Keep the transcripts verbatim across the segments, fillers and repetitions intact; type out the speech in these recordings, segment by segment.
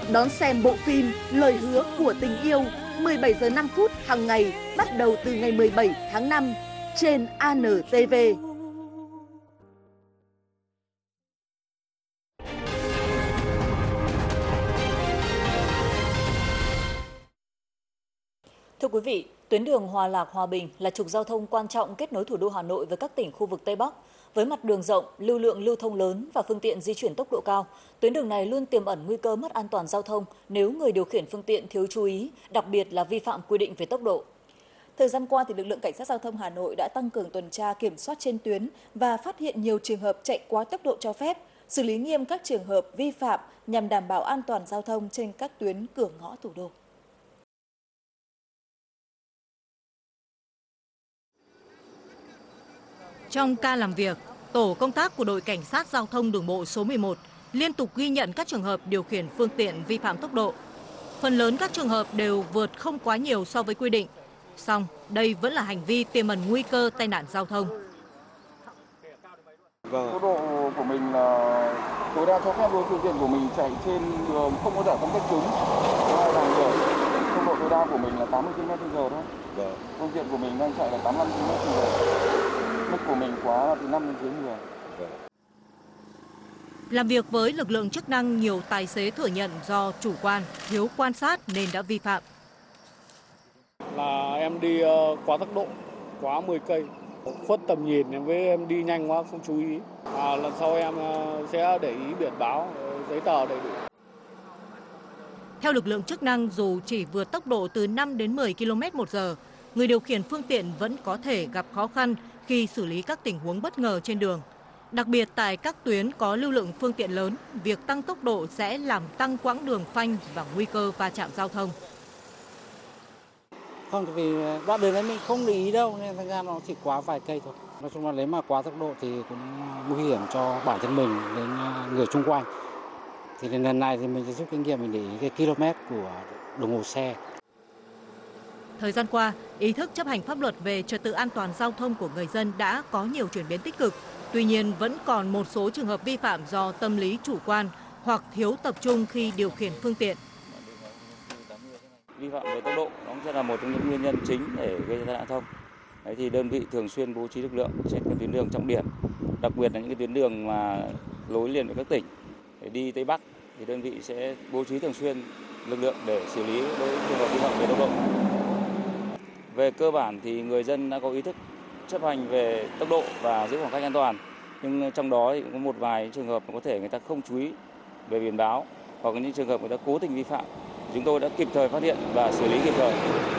Đón xem bộ phim Lời hứa của tình yêu mười bảy giờ năm phút hàng ngày bắt đầu từ ngày mười bảy tháng năm trên a en tê vê. Thưa quý vị, tuyến đường Hòa Lạc - Hòa Bình là trục giao thông quan trọng kết nối thủ đô Hà Nội với các tỉnh khu vực Tây Bắc. Với mặt đường rộng, lưu lượng lưu thông lớn và phương tiện di chuyển tốc độ cao, tuyến đường này luôn tiềm ẩn nguy cơ mất an toàn giao thông nếu người điều khiển phương tiện thiếu chú ý, đặc biệt là vi phạm quy định về tốc độ. Thời gian qua, thì lực lượng cảnh sát giao thông Hà Nội đã tăng cường tuần tra kiểm soát trên tuyến và phát hiện nhiều trường hợp chạy quá tốc độ cho phép, xử lý nghiêm các trường hợp vi phạm nhằm đảm bảo an toàn giao thông trên các tuyến cửa ngõ thủ đô. Trong ca làm việc, tổ công tác của đội cảnh sát giao thông đường bộ số mười một liên tục ghi nhận các trường hợp điều khiển phương tiện vi phạm tốc độ. Phần lớn các trường hợp đều vượt không quá nhiều so với quy định. Song, đây vẫn là hành vi tiềm ẩn nguy cơ tai nạn giao thông. Vâng. Tốc độ của mình là tối đa cho phép đối phương tiện của mình chạy trên đường không có giải phân cách cứng. Tốc độ tối đa của mình là tám mươi ki lô mét trên giờ thôi. Vâng. Phương tiện của mình đang chạy là tám mươi lăm ki lô mét trên giờ. Mức của mình quá là từ năm đến dưới mười. Vâng. Làm việc với lực lượng chức năng, nhiều tài xế thừa nhận do chủ quan, thiếu quan sát nên đã vi phạm. Là em đi quá tốc độ, quá mười cây, khuất tầm nhìn với em đi nhanh quá không chú ý. À, lần sau em sẽ để ý biển báo, giấy tờ đầy đủ. Theo lực lượng chức năng, dù chỉ vượt tốc độ từ năm đến mười ki lô mét một giờ, người điều khiển phương tiện vẫn có thể gặp khó khăn khi xử lý các tình huống bất ngờ trên đường. Đặc biệt tại các tuyến có lưu lượng phương tiện lớn, việc tăng tốc độ sẽ làm tăng quãng đường phanh và nguy cơ va chạm giao thông. Không, vì đoạn đường đấy mình không để ý đâu nên thành ra nó chỉ quá vài cây thôi. Nói chung là nếu mà quá tốc độ thì cũng nguy hiểm cho bản thân mình đến người xung quanh. Thì lần này thì mình sẽ rút kinh nghiệm, mình để ý cái km của đồng hồ xe. Thời gian qua, ý thức chấp hành pháp luật về trật tự an toàn giao thông của người dân đã có nhiều chuyển biến tích cực. Tuy nhiên, vẫn còn một số trường hợp vi phạm do tâm lý chủ quan hoặc thiếu tập trung khi điều khiển phương tiện. Vi phạm về tốc độ nó sẽ là một trong những nguyên nhân chính để gây ra tai nạn giao thông. Đấy thì đơn vị thường xuyên bố trí lực lượng trên các tuyến đường trọng điểm, đặc biệt là những cái tuyến đường mà nối liền với các tỉnh để đi Tây Bắc thì đơn vị sẽ bố trí thường xuyên lực lượng để xử lý đối với trường hợp vi phạm về tốc độ. Về cơ bản thì người dân đã có ý thức chấp hành về tốc độ và giữ khoảng cách an toàn. Nhưng trong đó thì cũng có một vài trường hợp có thể người ta không chú ý về biển báo hoặc những trường hợp người ta cố tình vi phạm. Chúng tôi đã kịp thời phát hiện và xử lý kịp thời.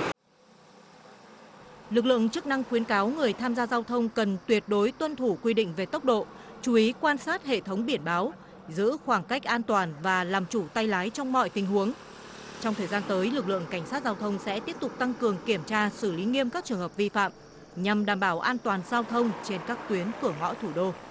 Lực lượng chức năng khuyến cáo người tham gia giao thông cần tuyệt đối tuân thủ quy định về tốc độ, chú ý quan sát hệ thống biển báo, giữ khoảng cách an toàn và làm chủ tay lái trong mọi tình huống. Trong thời gian tới, lực lượng cảnh sát giao thông sẽ tiếp tục tăng cường kiểm tra, xử lý nghiêm các trường hợp vi phạm nhằm đảm bảo an toàn giao thông trên các tuyến cửa ngõ thủ đô.